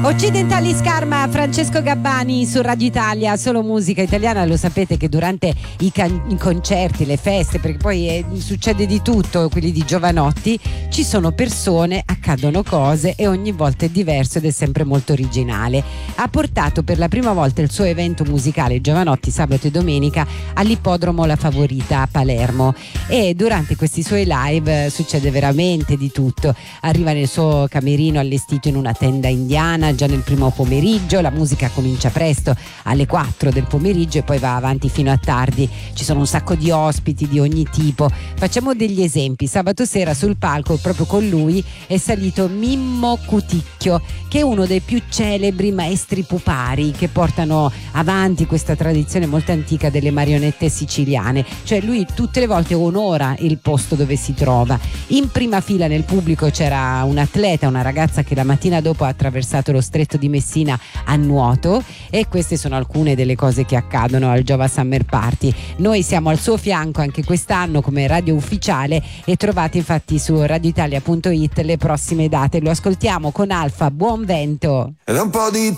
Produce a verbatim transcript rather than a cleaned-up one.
Occidentali Scarma, Francesco Gabbani su Radio Italia, solo musica italiana. Lo sapete che durante i, can- i concerti, le feste, perché poi eh, succede di tutto, quelli di Jovanotti, ci sono persone, accadono cose e ogni volta è diverso ed è sempre molto originale. Ha portato per la prima volta il suo evento musicale Jovanotti sabato e domenica all'ippodromo La Favorita a Palermo, e durante questi suoi live eh, succede veramente di tutto. Arriva nel suo camerino allestito in una tenda indiana già nel primo pomeriggio, la musica comincia presto alle quattro del pomeriggio e poi va avanti fino a tardi. Ci sono un sacco di ospiti di ogni tipo. Facciamo degli esempi. Sabato sera sul palco proprio con lui è salito Mimmo Cuticchio, che è uno dei più celebri maestri pupari che portano avanti questa tradizione molto antica delle marionette siciliane. Cioè lui tutte le volte onora il posto dove si trova. In prima fila nel pubblico c'era un atleta, una ragazza che la mattina dopo ha attraversato lo stretto di Messina a nuoto, e queste sono alcune delle cose che accadono al Giova Summer Party. Noi siamo al suo fianco anche quest'anno come radio ufficiale e trovate infatti su radioitalia punto it le prossime date. Lo ascoltiamo con Alfa, Buon Vento. Ed è un po' di